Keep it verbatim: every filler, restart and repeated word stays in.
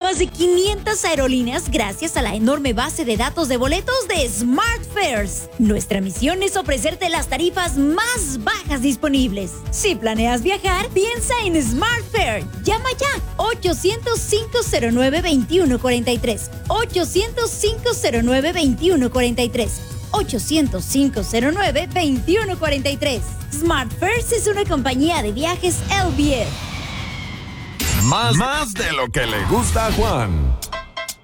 más de quinientas aerolíneas gracias a la enorme base de datos de boletos de SmartFares. Nuestra misión es ofrecerte las tarifas más bajas disponibles. Si planeas viajar, piensa en SmartFare. Llama ya. ochocientos, cinco cero nueve, veintiuno cuarenta y tres. ochocientos, cinco cero nueve, veintiuno cuarenta y tres. ochocientos, cinco cero nueve, veintiuno cuarenta y tres. SmartFares es una compañía de viajes L V F. Más, más de lo que le gusta a Juan.